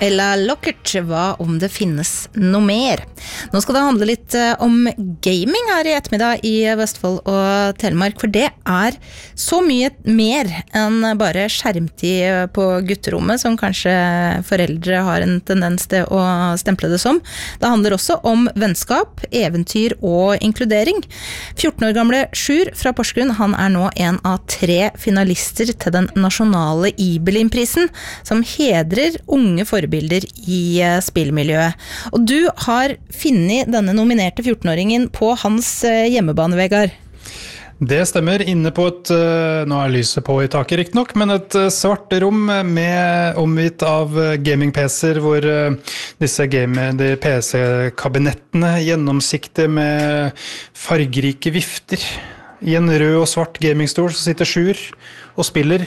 Ella Lockert, hva om det finnes noe mer? Nå skal det handle litt om gaming her i ettermiddag i Vestfold og Telemark, for det så mye mer enn bare skjermtid på gutterommet, som kanskje foreldre har en tendens til å stemple det som. Det handler også om vennskap, eventyr og inkludering. 14 år gamle Sjur fra Porsgrunn, han nå en av 3 finalister til den nasjonale Ibelin-prisen, som hedrer unge forbilder i spillmiljøet. Og du har funnet denne nominerte 14-åringen på hans hjemmebane, Vegard. Det stemmer, inne på nå lyset på i taket riktig nok, men et svart rom med omgitt av gaming-PC'er, hvor disse PC-kabinettene gjennomsiktige med fargerike vifter. I en rød og svart gamingstol så sitter Sjur og spiller.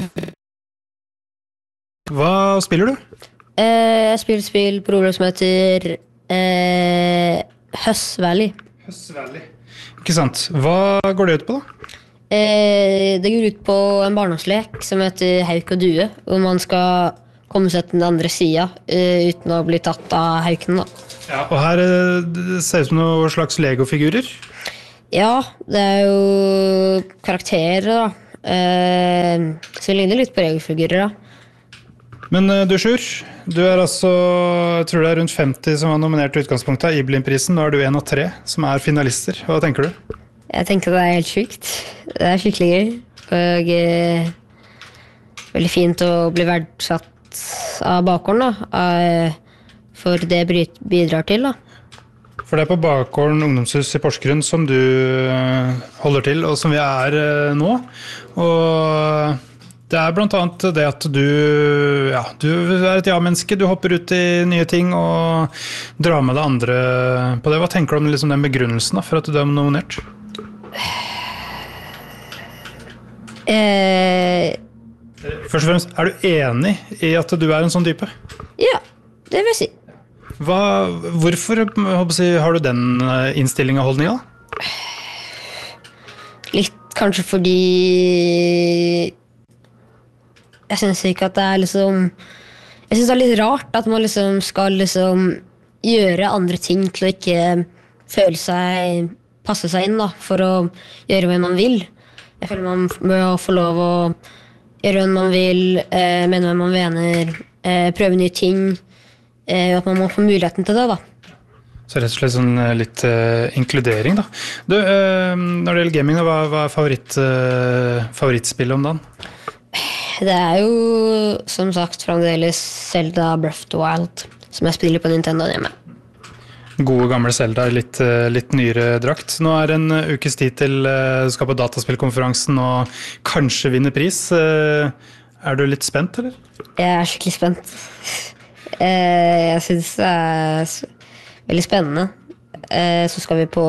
Hva spiller du? Jeg spiller spill på program som heter Huss Valley. Huss Valley. Ikke sant. Hva går det ut på da? Det går ut på en barndomslek som heter Hauk og Due, hvor man skal komme seg til den andre siden uten å bli tatt av hauken da. Ja, og her det ser ut som noen slags Lego-figurer. Ja, det jo karakterer da. Så det ligner litt på Lego-figurer da. Men du Sjur, du altså, jeg tror det rundt 50 som var nominert i utgangspunktet av Ibelin-prisen. Nå du en av 3 som finalister. Hva tenker du? Jeg tenker det helt sykt. Det skikkelig gøy. Og veldig fint å bli verdsatt av bakgården da. For det bidrar til da. For det på Bakgården ungdomshus i Porsgrunn som du holder til, og som vi nå. Og det blant annet det at du et ja-menneske, du hopper ut i nye ting og drar med det andre på det. Hva tenker du om liksom den begrunnelsen da, for at du nominert? Først og fremst, du enig i at du en sånn type? Ja, det vil jeg si. Hvorfor har du den innstillingen og holdningen da? Litt kanskje fordi jeg synes ikke at det liksom jeg synes det litt rart at man liksom skal liksom gjøre andre ting til å ikke føle seg passe seg inn da, for å gjøre hva man vil. Jeg føler man må få lov å gjøre hva man vil, mene hva man mener, prøve nye ting, og at man må få muligheten til det da. Så rett og slett sånn litt inkludering da. Du, når det gjelder gaming, hva favorittspillet om dagen? Det jo, som sagt, fremdeles Zelda Breath of the Wild, som jeg spiller på Nintendo hjemme. Gode gamle Zelda, litt nyere drakt. Nå det en ukes tid til du skal på dataspillkonferansen og kanskje vinne pris. Du litt spent, eller? Jeg skikkelig spent. Jeg synes det veldig spennende. Så skal vi på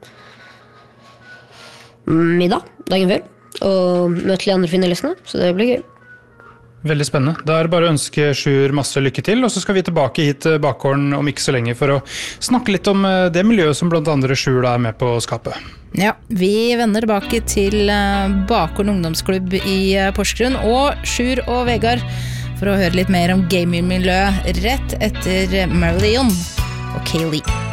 middag dagen før og møte de andre finalistene, så det blir gøy. Veldig spennende. Da det bare å ønske Sjur masse lykke til, og så skal vi tilbake hit til Bakgården om ikke så lenge for å snakke litt om det miljøet som blant andre Sjur da med på skapet. Ja, vi vender tilbake til Bakgården ungdomsklubb i Porsgrunn og Sjur og Vegard for å høre litt mer om gamingmiljøet rett etter Marilyn og Kaylee.